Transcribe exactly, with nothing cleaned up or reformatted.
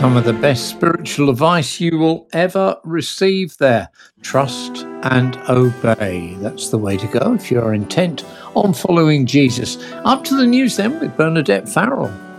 Some of the best spiritual advice you will ever receive there. Trust and obey. That's the way to go if you're intent on following Jesus. Up to the news then with Bernadette Farrell.